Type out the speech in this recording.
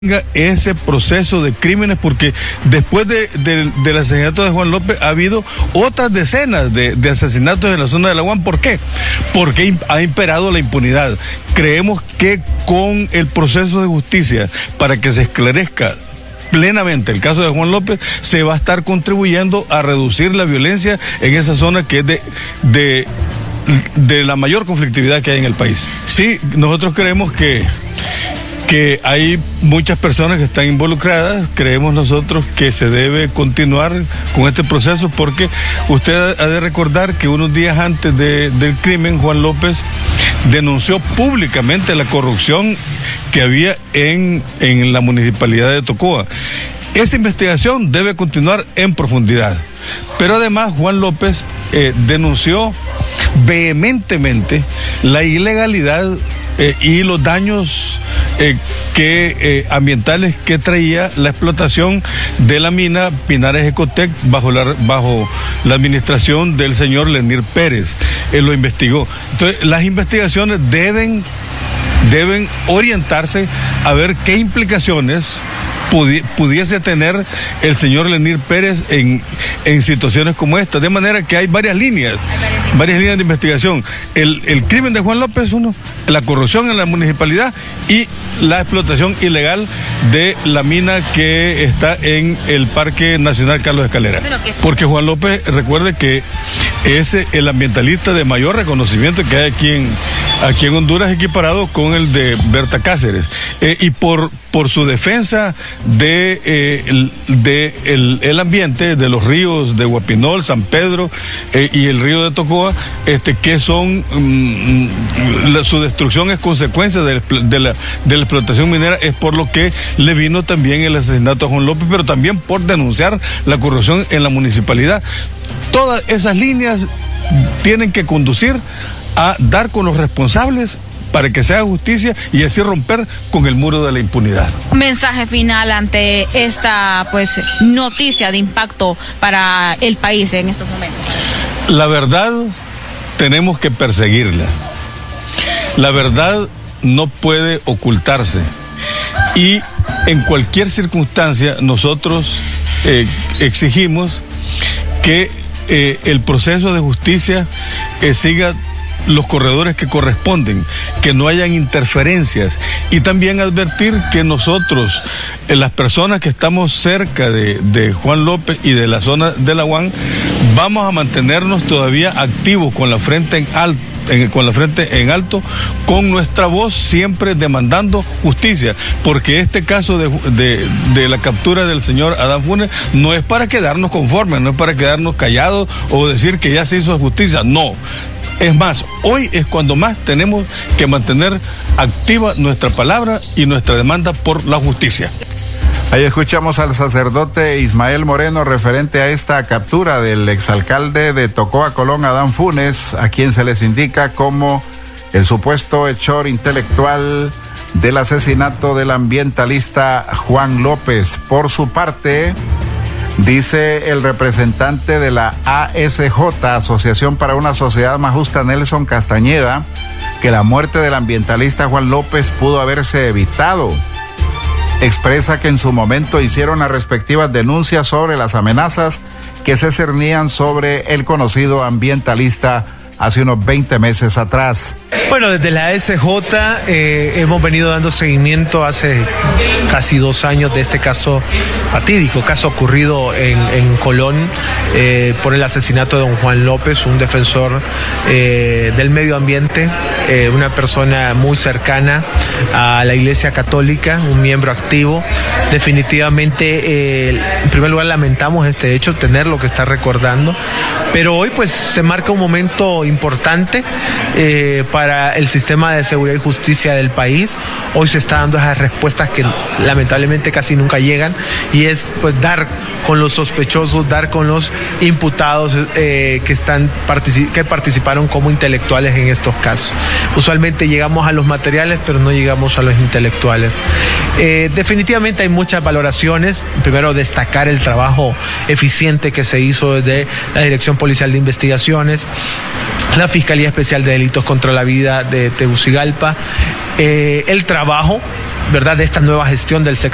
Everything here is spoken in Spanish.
ese proceso de crímenes, porque después del asesinato de Juan López ha habido otras decenas de asesinatos en la zona de La Guan. ¿Por qué? Porque ha imperado la impunidad. Creemos que con el proceso de justicia, para que se esclarezca plenamente el caso de Juan López, se va a estar contribuyendo a reducir la violencia en esa zona que es de la mayor conflictividad que hay en el país. Sí, nosotros creemos que hay muchas personas que están involucradas. Creemos nosotros que se debe continuar con este proceso, porque usted ha de recordar que unos días antes del crimen, Juan López denunció públicamente la corrupción que había en la municipalidad de Tocoa. Esa investigación debe continuar en profundidad. Pero además Juan López denunció vehementemente la ilegalidad y los daños ambientales que traía la explotación de la mina Pinares Ecotec bajo la administración del señor Lenir Pérez. Él lo investigó. Entonces, las investigaciones deben orientarse a ver qué implicaciones pudiese tener el señor Lenir Pérez en situaciones como esta. De manera que hay varias líneas de investigación. El crimen de Juan López, la corrupción en la municipalidad y la explotación ilegal de la mina que está en el Parque Nacional Carlos Escalera. Porque Juan López, recuerde que es el ambientalista de mayor reconocimiento que hay aquí en Honduras, equiparado con el de Berta Cáceres. Y por su defensa el ambiente, de los ríos de Guapinol, San Pedro y el río de Tocoa, que son su destrucción es consecuencia de la explotación minera, es por lo que le vino también el asesinato a Juan López, pero también por denunciar la corrupción en la municipalidad. Todas esas líneas tienen que conducir a dar con los responsables para que se haga justicia y así romper con el muro de la impunidad. Mensaje final ante esta noticia de impacto para el país en estos momentos. La verdad tenemos que perseguirla. La verdad no puede ocultarse. Y en cualquier circunstancia nosotros exigimos que el proceso de justicia siga los corredores que corresponden, que no hayan interferencias, y también advertir que nosotros, las personas que estamos cerca de Juan López y de la zona de La Guan, vamos a mantenernos todavía activos con la frente en alto, con nuestra voz siempre demandando justicia, porque este caso de la captura del señor Adán Funes no es para quedarnos conformes, no es para quedarnos callados o decir que ya se hizo justicia, no. Es más, hoy es cuando más tenemos que mantener activa nuestra palabra y nuestra demanda por la justicia. Ahí escuchamos al sacerdote Ismael Moreno referente a esta captura del exalcalde de Tocoa, Colón, Adán Funes, a quien se les indica como el supuesto hechor intelectual del asesinato del ambientalista Juan López. Por su parte, dice el representante de la ASJ, Asociación para una Sociedad Más Justa, Nelson Castañeda, que la muerte del ambientalista Juan López pudo haberse evitado. Expresa que en su momento hicieron las respectivas denuncias sobre las amenazas que se cernían sobre el conocido ambientalista hace unos 20 meses atrás. Bueno, desde la ASJ hemos venido dando seguimiento hace casi 2 años de este caso fatídico, caso ocurrido en Colón por el asesinato de don Juan López, un defensor del medio ambiente, una persona muy cercana a la Iglesia Católica, un miembro activo. Definitivamente, en primer lugar, lamentamos este hecho, tener lo que está recordando, pero hoy se marca un momento importante para el sistema de seguridad y justicia del país. Hoy se está dando esas respuestas que lamentablemente casi nunca llegan, y es dar con los sospechosos, dar con los imputados que participaron como intelectuales en estos casos. Usualmente llegamos a los materiales, pero no llegamos a los intelectuales. Definitivamente hay muchas valoraciones. Primero, destacar el trabajo eficiente que se hizo desde la Dirección Policial de Investigaciones, la Fiscalía Especial de Delitos contra la Vida de Tegucigalpa, el trabajo, ¿verdad?, de esta nueva gestión del secretario